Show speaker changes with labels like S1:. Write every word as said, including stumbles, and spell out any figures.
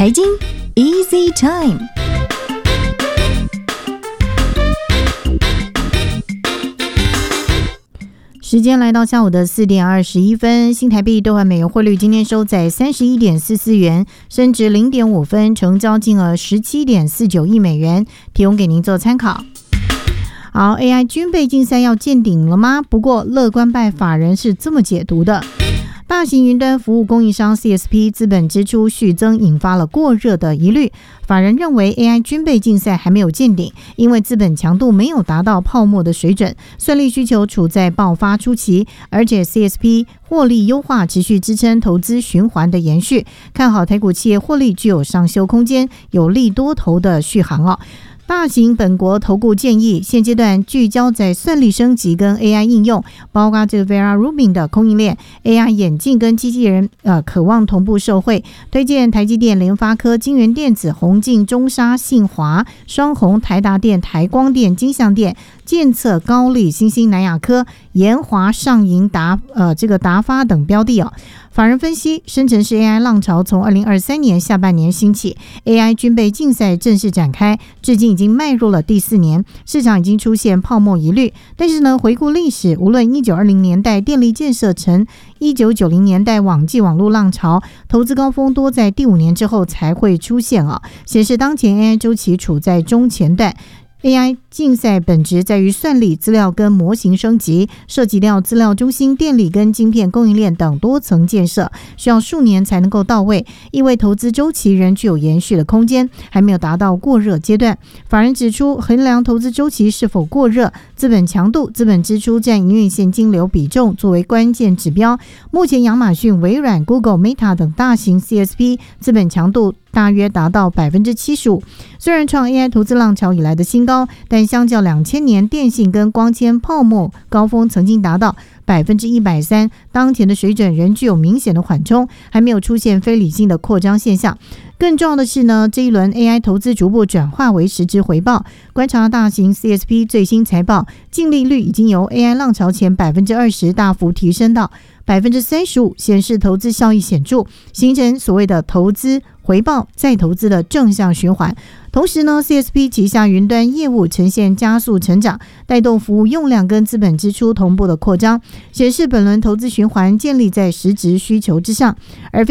S1: 财经 Easy Time，时间来到下午的四点二十一分，新台币兑换美元汇率今天收在三十一点四四元，升值零点五分，成交金额十七点四九亿美元，提供给您做参考。好 ，A I 军备竞赛要见顶了吗？不过乐观派法人是这么解读的。大型云端服务供应商 C S P 资本支出续增，引发了过热的疑虑。法人认为 A I 军备竞赛还没有见顶，因为资本强度没有达到泡沫的水准，算力需求处在爆发初期，而且 C S P 获利优化持续支撑投资循环的延续，看好台股企业获利具有上修空间，有利多头的续航哦。大型本国投顾建议，现阶段聚焦在算力升级跟 A I 应用，包括这个 Vera Rubin 的供应链 A I 眼镜跟机器人呃渴望同步受惠，推荐台积电、联发科、金源电子、宏晋、中砂、信华、双鸿、台达电、台光电、金像电、建策、高力、新兴、南亚科、研华、上银、达呃这个达发等标的哦。法人分析，生成式 A I 浪潮从二零二三年下半年兴起 ，A I 军备竞赛正式展开，至今已经迈入了第四年，市场已经出现泡沫疑虑。但是呢，回顾历史，无论一九二零年代电力建设成一九九零年代网际网络浪潮，投资高峰多在第五年之后才会出现啊，显示当前 A I 周期处在中前段。A I 竞赛本质在于算力、资料跟模型升级，涉及到资料中心、电力跟晶片供应链等多层建设，需要数年才能够到位，意味投资周期仍具有延续的空间，还没有达到过热阶段。法人指出，衡量投资周期是否过热，资本强度、资本支出占营运现金流比重作为关键指标。目前亚马逊、微软、Google、Meta 等大型 C S P 资本强度大约达到 百分之七十五， 虽然创 A I 投资浪潮以来的新高，但相较两千年电信跟光纤泡沫高峰曾经达到 百分之一百三， 当前的水准仍具有明显的缓冲，还没有出现非理性的扩张现象。更重要的是呢，这一轮 A I 投资逐步转化为实质回报。观察大型 C S P 最新财报，净利率已经由 A I 浪潮前 百分之二十 大幅提升到 百分之三十五， 显示投资效益显著，形成所谓的投资回报再投资的正向循环。同时呢 C S P 旗下云端业务呈现加速成长，带动服务用量跟资本支出同步的扩张，显示本轮投资循环建立在实质需求之上。而